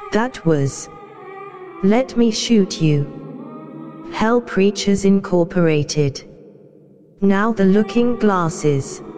That was Let Me Shoot You, Hell Preachers Incorporated. Now the Looking Glasses.